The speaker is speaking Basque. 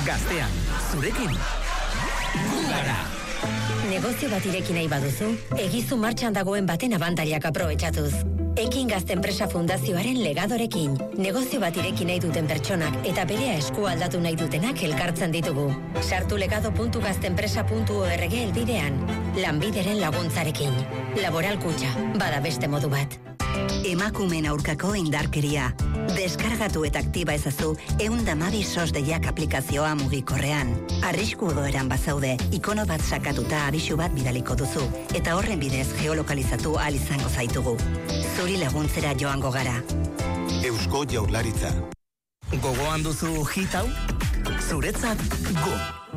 Gaztean, zurekin. Gugara. Negozio bat ireki nahi baduzu, egizu martxan dagoen baten abantailak aprobetxatuz. Ekin Gazte Enpresa Fundazioaren legadorekin. Negozio bat ireki nahi duten pertsonak eta berea esku aldatu nahi dutenak elkartzen ditugu. Sartu legado.gazteenpresa.org helbidean. Lanbideren laguntzarekin. Laboral Kutxa, bada beste modu bat. Emakumeen aurkako indarkeria. Deskargatu eta aktiba ezazu 112 SOS deiak aplikazioa mugikorrean. Arrisku egoeran bazaude, ikono bat sakatuta abisu bat bidaliko duzu, eta horren bidez geolokalizatu ahal izango zaitugu. Zuri laguntzera joango gara. Eusko Jaurlaritza. Gogoan duzu hit hau? Zuretzat go!